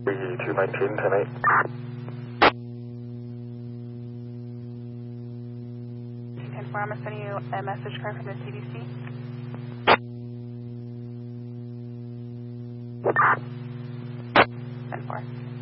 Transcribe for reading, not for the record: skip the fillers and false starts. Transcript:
219, 10-8. I'm going to send you a message card from the CDC. And 4.